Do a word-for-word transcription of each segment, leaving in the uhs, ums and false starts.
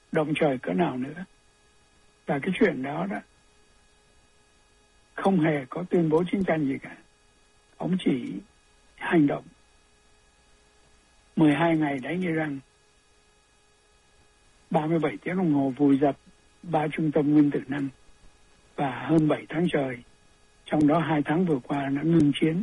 động trời cỡ nào nữa. Và cái chuyện đó đó không hề có tuyên bố chiến tranh gì cả. Ông chỉ hành động. mười hai ngày đánh Iran, ba mươi bảy tiếng đồng hồ vùi dập ba trung tâm nguyên tử năng, và hơn bảy tháng trời, trong đó hai tháng vừa qua nó ngưng chiến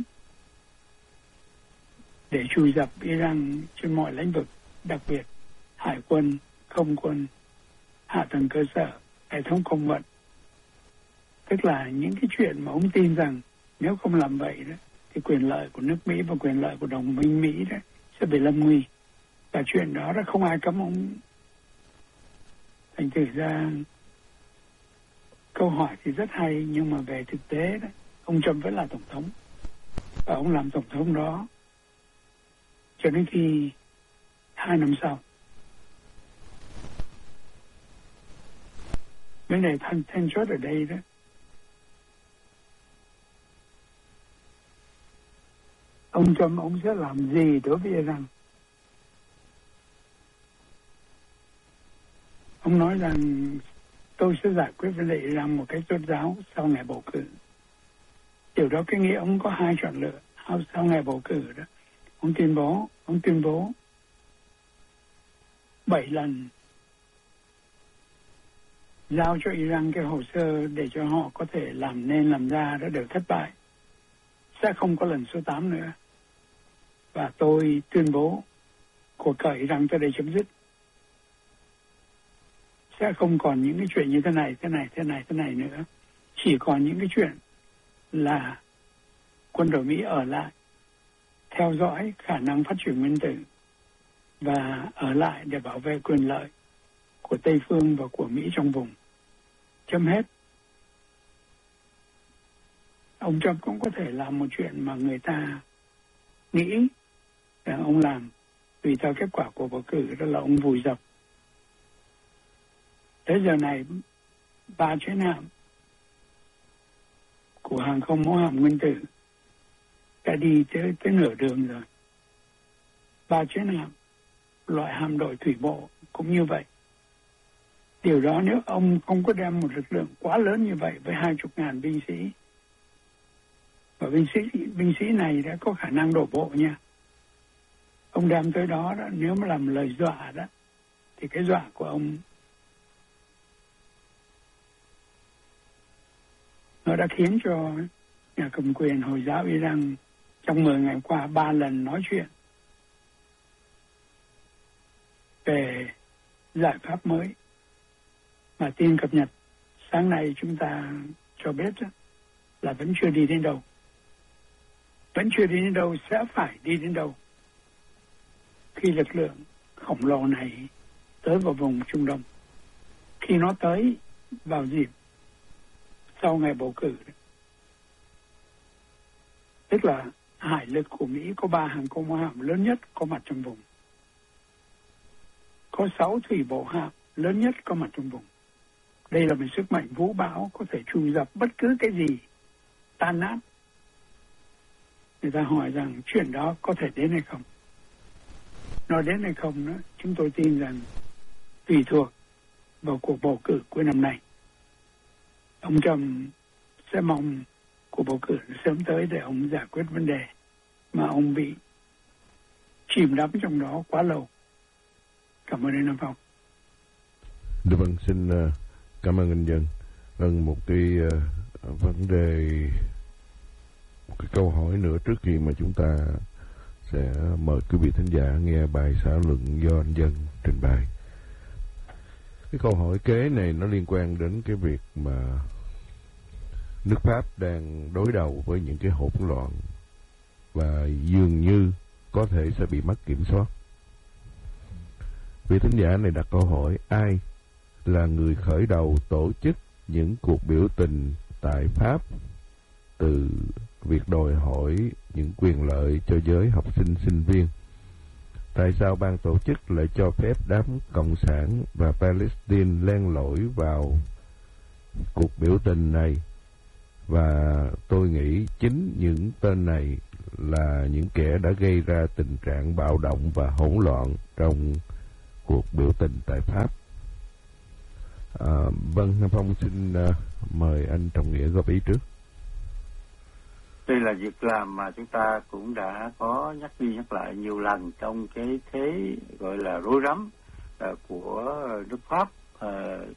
để chui dập Iran trên mọi lĩnh vực, đặc biệt hải quân, không quân, hạ tầng cơ sở, hệ thống công vận. Tức là những cái chuyện mà ông tin rằng nếu không làm vậy đó, thì quyền lợi của nước Mỹ và quyền lợi của đồng minh Mỹ đó sẽ bị lâm nguy. Và chuyện đó đó không ai cấm ông. Thành thử ra câu hỏi thì rất hay, nhưng mà về thực tế đó, ông Trump vẫn là tổng thống, và ông làm tổng thống đó cho đến khi hai năm sau. Vấn đề then then chốt ở đây đó, ông Trump ông sẽ làm gì đối với Iran? Ông nói rằng tôi sẽ giải quyết vấn đề Iran một cách rốt ráo sau ngày bầu cử. Điều đó cái nghĩa ông có hai chọn lựa. Sau ngày bầu cử đó, ông tuyên bố, ông tuyên bố bảy lần giao cho Iran cái hồ sơ để cho họ có thể làm nên làm ra đó đều thất bại. Sẽ không có lần số tám nữa. Và tôi tuyên bố cuộc cải Iran tới đây chấm dứt. Sẽ không còn những cái chuyện như thế này, thế này, thế này, thế này nữa. Chỉ còn những cái chuyện là quân đội Mỹ ở lại, theo dõi khả năng phát triển nguyên tử, và ở lại để bảo vệ quyền lợi của Tây Phương và của Mỹ trong vùng. Chấm hết. Ông Trump cũng có thể làm một chuyện mà người ta nghĩ rằng ông làm tùy theo kết quả của bầu cử, đó là ông vùi dập. Tới giờ này, ba chiến hạm của hàng không mẫu hạm nguyên tử đã đi tới, tới nửa đường rồi. Ba chiến hạm loại hạm đội thủy bộ cũng như vậy. Điều đó nếu ông không có đem một lực lượng quá lớn như vậy với hai chục ngàn binh sĩ, và binh sĩ binh sĩ này đã có khả năng đổ bộ nha. Ông đem tới đó, đó nếu mà làm lời dọa đó, thì cái dọa của ông nó đã khiến cho nhà cầm quyền Hồi giáo Iran trong mười ngày qua ba lần nói chuyện về giải pháp mới. Mà tin cập nhật sáng nay chúng ta cho biết là vẫn chưa đi đến đâu. Vẫn chưa đi đến đâu, sẽ phải đi đến đâu khi lực lượng khổng lồ này tới vào vùng Trung Đông. Khi nó tới vào dịp sau ngày bầu cử, tức là hải lực của Mỹ có ba hàng không mẫu hạm lớn nhất có mặt trong vùng, có sáu thủy bộ hạm lớn nhất có mặt trong vùng. Đây là một sức mạnh vũ bão có thể trù dập bất cứ cái gì tan nát. Người ta hỏi rằng chuyện đó có thể đến hay không. Nó đến hay không đó, chúng tôi tin rằng tùy thuộc vào cuộc bầu cử cuối năm nay. Ông Trump sẽ mong cuộc bầu cử sớm tới để ông giải quyết vấn đề mà ông bị chìm đắm trong đó quá lâu. Cảm ơn anh Nam Phong. Dạ vâng, xin uh, cảm ơn anh Dân. Vâng, một cái uh, vấn đề, một cái câu hỏi nữa trước khi mà chúng ta sẽ mời quý vị thính giả nghe bài xã luận do anh Dân trình bày. Cái câu hỏi kế này nó liên quan đến cái việc mà nước Pháp đang đối đầu với những cái hỗn loạn và dường như có thể sẽ bị mất kiểm soát. Vị thính giả này đặt câu hỏi: ai là người khởi đầu tổ chức những cuộc biểu tình tại Pháp, từ việc đòi hỏi những quyền lợi cho giới học sinh sinh viên? Tại sao ban tổ chức lại cho phép đám Cộng sản và Palestine len lỏi vào cuộc biểu tình này? Và tôi nghĩ chính những tên này là những kẻ đã gây ra tình trạng bạo động và hỗn loạn trong cuộc biểu tình tại Pháp. À, vâng, Nam Phong xin uh, mời anh Trọng Nghĩa góp ý trước. Đây là việc làm mà chúng ta cũng đã có nhắc đi nhắc lại nhiều lần trong cái thế gọi là rối rắm uh, của nước Pháp uh,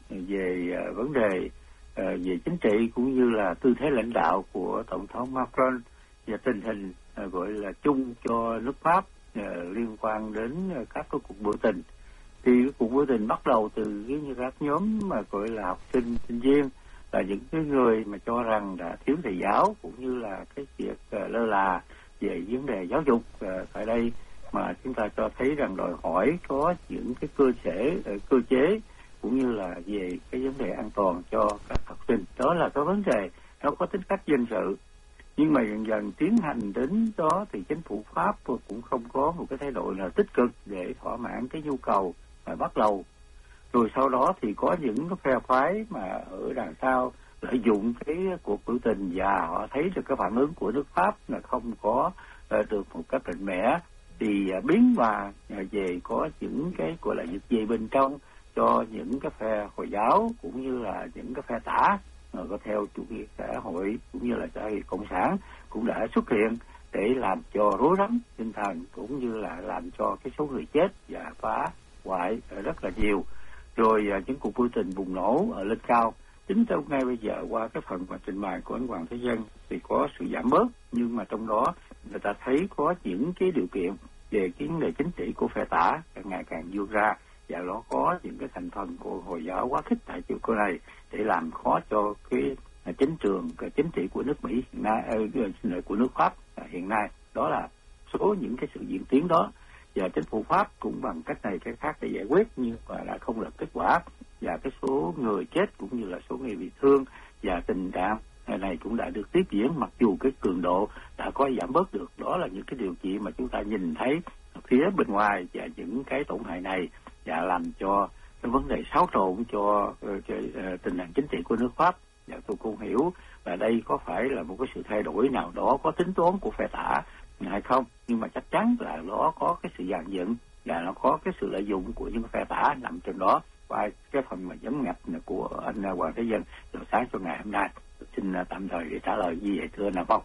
về uh, vấn đề uh, về chính trị cũng như là tư thế lãnh đạo của Tổng thống Macron và tình hình uh, gọi là chung cho nước Pháp uh, liên quan đến uh, các cái cuộc biểu tình. Thì cái cuộc biểu tình bắt đầu từ cái như các nhóm mà gọi là học sinh, sinh viên, là những cái người mà cho rằng đã thiếu thầy giáo cũng như là cái việc uh, lơ là về vấn đề giáo dục uh, tại đây, mà chúng ta cho thấy rằng đòi hỏi có những cái cơ chế uh, cơ chế cũng như là về cái vấn đề an toàn cho các học sinh. Đó là cái vấn đề nó có tính cách dân sự, nhưng mà dần dần tiến hành đến đó thì chính phủ Pháp cũng không có một cái thái độ nào tích cực để thỏa mãn cái nhu cầu mà bắt đầu. Rồi sau đó thì có những cái phe phái mà ở đằng sau lợi dụng cái cuộc biểu tình và họ thấy được cái phản ứng của nước Pháp là không có uh, được một cách mạnh mẽ, thì uh, biến hòa uh, về có những cái gọi là việc gì bên trong cho những cái phe Hồi giáo cũng như là những cái phe tả uh, có theo chủ nghĩa xã hội cũng như là xã hội cộng sản cũng đã xuất hiện để làm cho rối rắm tinh thần cũng như là làm cho cái số người chết và phá hoại uh, rất là nhiều. Rồi uh, những cuộc biểu tình bùng nổ ở lên cao. Chính trong ngay bây giờ qua cái phần mà trình bày của anh Hoàng Thế Dân thì có sự giảm bớt, nhưng mà trong đó người ta thấy có những cái điều kiện về cái vấn đề chính trị của phe tả càng ngày càng vươn ra, và nó có những cái thành phần của Hồi giáo quá khích tại chiều này để làm khó cho cái chính trường cái chính trị của nước Mỹ hiện nay, của nước Pháp hiện nay. Đó là số những cái sự diễn tiến đó, và chính phủ Pháp cũng bằng cách này cái khác để giải quyết nhưng mà đã không được kết quả, và cái số người chết cũng như là số người bị thương và tình trạng này cũng đã được tiếp diễn, mặc dù cái cường độ đã có giảm bớt được. Đó là những cái điều kiện mà chúng ta nhìn thấy phía bên ngoài, và những cái tổn hại này và làm cho cái vấn đề xáo trộn cho, cho uh, tình hình chính trị của nước Pháp. Và tôi cũng hiểu là đây có phải là một cái sự thay đổi nào đó có tính toán của phe tả hay không, nhưng mà chắc chắn là nó có cái sự dàn dựng và nó có cái sự lợi dụng của những phe tả nằm trong đó. Qua cái phần mà giấm ngạch của anh Hoàng Thế Dân vào sáng cho ngày hôm nay, xin tạm thời để trả lời như vậy thưa anh Nam Phong.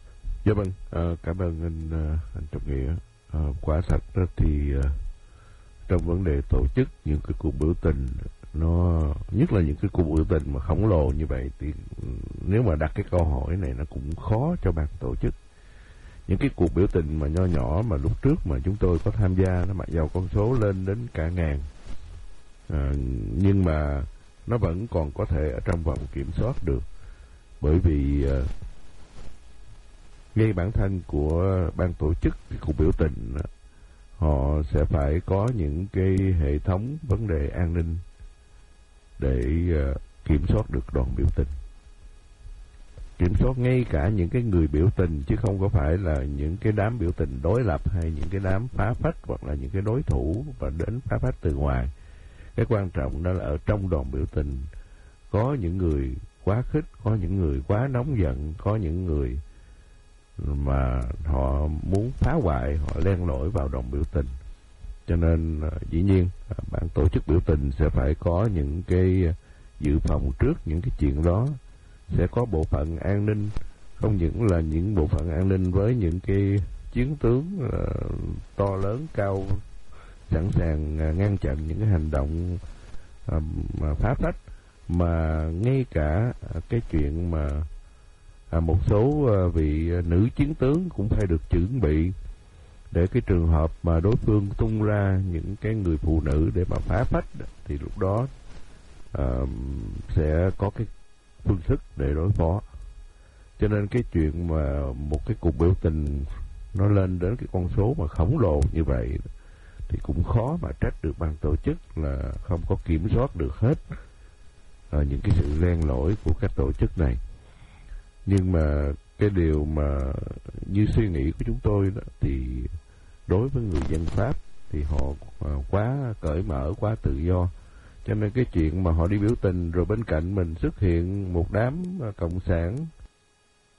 Dạ vâng, à, cảm ơn anh anh Trọng Nghĩa. À, quả thật đó thì à, trong vấn đề tổ chức những cái cuộc biểu tình, nó nhất là những cái cuộc biểu tình mà khổng lồ như vậy, thì nếu mà đặt cái câu hỏi này nó cũng khó cho ban tổ chức. Những cái cuộc biểu tình mà nho nhỏ mà lúc trước mà chúng tôi có tham gia, nó mặc dầu con số lên đến cả ngàn, à, nhưng mà nó vẫn còn có thể ở trong vòng kiểm soát được, bởi vì uh, ngay bản thân của ban tổ chức cái cuộc biểu tình, họ sẽ phải có những cái hệ thống vấn đề an ninh để uh, kiểm soát được đoàn biểu tình, kiểm soát ngay cả những cái người biểu tình, chứ không có phải là những cái đám biểu tình đối lập hay những cái đám phá phách hoặc là những cái đối thủ và đến phá phách từ ngoài. Cái quan trọng đó là ở trong đoàn biểu tình có những người quá khích, có những người quá nóng giận, có những người mà họ muốn phá hoại, họ len lỏi vào đoàn biểu tình. Cho nên dĩ nhiên ban tổ chức biểu tình sẽ phải có những cái dự phòng trước những cái chuyện đó, sẽ có bộ phận an ninh, không những là những bộ phận an ninh với những cái chiến tướng uh, to lớn cao sẵn sàng uh, ngăn chặn những cái hành động uh, mà phá phách, mà ngay cả uh, cái chuyện mà uh, một số uh, vị uh, nữ chiến tướng cũng phải được chuẩn bị để cái trường hợp mà đối phương tung ra những cái người phụ nữ để mà phá phách, thì lúc đó uh, sẽ có cái phương thức để đối phó. Cho nên cái chuyện mà một cái cuộc biểu tình nó lên đến cái con số mà khổng lồ như vậy thì cũng khó mà trách được ban tổ chức là không có kiểm soát được hết à, những cái sự len lỏi của các tổ chức này. Nhưng mà cái điều mà như suy nghĩ của chúng tôi đó, thì đối với người dân Pháp thì họ à, quá cởi mở, quá tự do. Cho nên cái chuyện mà họ đi biểu tình rồi bên cạnh mình xuất hiện một đám cộng sản